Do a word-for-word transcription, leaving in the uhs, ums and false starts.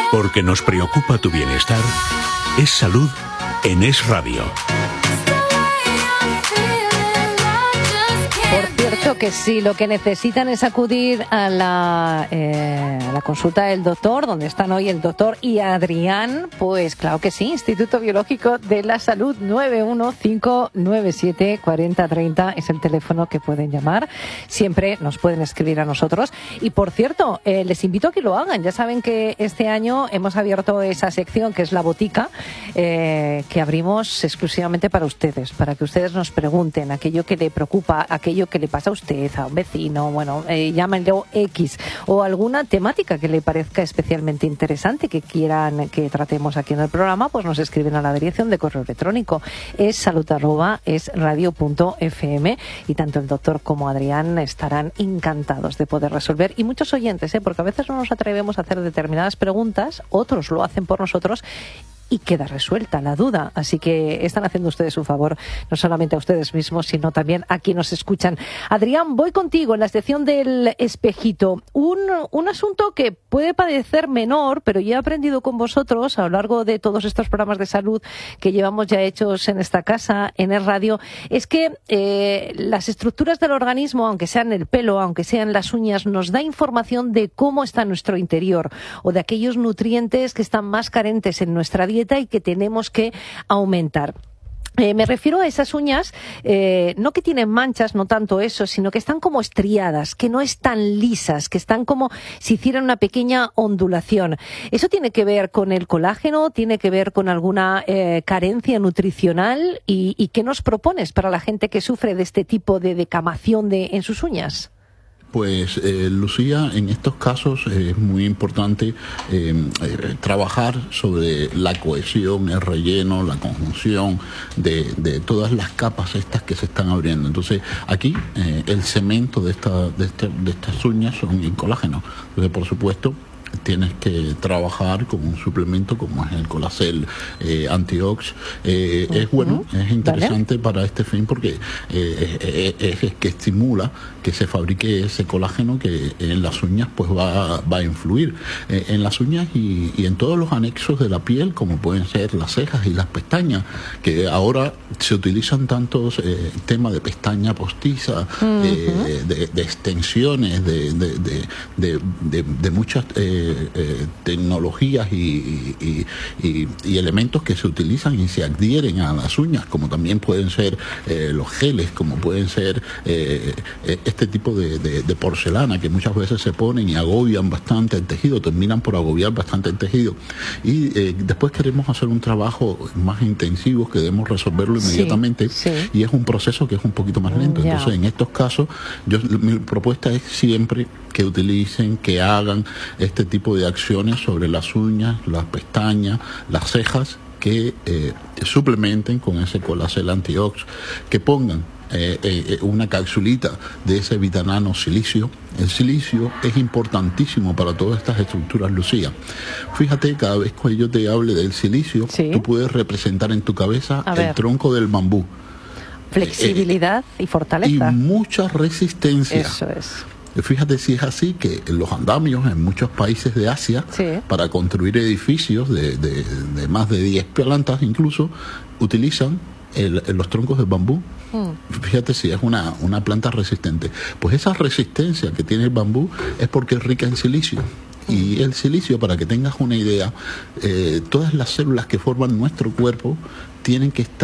Porque nos preocupa tu bienestar, es salud en Es Radio. Por cierto que sí, lo que necesitan es acudir a la, eh, a la consulta del doctor, donde están hoy el doctor y Adrián, pues claro que sí, Instituto Biológico de la Salud, nueve uno cinco nueve siete cuatro cero tres cero es el teléfono que pueden llamar, siempre nos pueden escribir a nosotros. Y por cierto, eh, les invito a que lo hagan, ya saben que este año hemos abierto esa sección que es la botica, eh, que abrimos exclusivamente para ustedes, para que ustedes nos pregunten aquello que le preocupa, aquello que le pasa a usted, a un vecino, bueno, eh, llámenlo X, o alguna temática que le parezca especialmente interesante, que quieran que tratemos aquí en el programa, pues nos escriben a la dirección de correo electrónico, es salud arroba es radio punto f m, y tanto el doctor como Adrián estarán encantados de poder resolver, y muchos oyentes, ¿eh? Porque a veces no nos atrevemos a hacer determinadas preguntas, otros lo hacen por nosotros, y queda resuelta la duda. Así que están haciendo ustedes un favor, no solamente a ustedes mismos, sino también a quienes nos escuchan. Adrián, voy contigo en la sección del espejito. Un, un asunto que puede parecer menor, pero yo he aprendido con vosotros a lo largo de todos estos programas de salud que llevamos ya hechos en esta casa, en el radio, es que eh, las estructuras del organismo, aunque sean el pelo, aunque sean las uñas, nos da información de cómo está nuestro interior o de aquellos nutrientes que están más carentes en nuestra dieta y que tenemos que aumentar. Eh, me refiero a esas uñas, eh, no que tienen manchas, no tanto eso, sino que están como estriadas, que no están lisas, que están como si hicieran una pequeña ondulación. ¿Eso tiene que ver con el colágeno? ¿Tiene que ver con alguna eh, carencia nutricional? ¿Y, y qué nos propones para la gente que sufre de este tipo de decamación de, en sus uñas? Pues, eh, Lucía, en estos casos eh, es muy importante eh, eh, trabajar sobre la cohesión, el relleno, la conjunción de, de todas las capas estas que se están abriendo. Entonces, aquí eh, el cemento de, esta, de, este, de estas uñas son el colágeno. Entonces, por supuesto, tienes que trabajar con un suplemento como es el Colacel eh, Antiox. Eh, uh-huh. Es bueno, es interesante, ¿vale?, para este fin, porque eh, es, es que estimula que se fabrique ese colágeno que en las uñas pues va, va a influir eh, en las uñas y, y en todos los anexos de la piel, como pueden ser las cejas y las pestañas, que ahora se utilizan tantos eh, temas de pestaña postiza, uh-huh. eh, de, de extensiones, de, de, de, de, de, de muchas eh, Eh, tecnologías y, y, y, y elementos que se utilizan y se adhieren a las uñas, como también pueden ser eh, los geles, como pueden ser eh, este tipo de, de, de porcelana que muchas veces se ponen y agobian bastante el tejido, terminan por agobiar bastante el tejido, y eh, después queremos hacer un trabajo más intensivo que debemos resolverlo inmediatamente, sí, sí. Y es un proceso que es un poquito más lento. Yeah. Entonces, en estos casos, yo, mi propuesta es siempre que utilicen, que hagan este tipo de acciones sobre las uñas, las pestañas, las cejas, que eh, suplementen con ese Colacel Antiox, que pongan eh, eh, una capsulita de ese vitanano silicio. El silicio es importantísimo para todas estas estructuras, Lucía. Fíjate, cada vez que yo te hable del silicio, ¿sí?, tú puedes representar en tu cabeza el tronco del bambú. Flexibilidad eh, y fortaleza. Y mucha resistencia. Eso es. Fíjate si es así, que los andamios en muchos países de Asia, sí, para construir edificios de, de, de más de diez plantas incluso, utilizan el, los troncos de bambú. Mm. Fíjate si es una, una planta resistente. Pues esa resistencia que tiene el bambú es porque es rica en silicio. Y el silicio, para que tengas una idea, eh, todas las células que forman nuestro cuerpo tienen que estar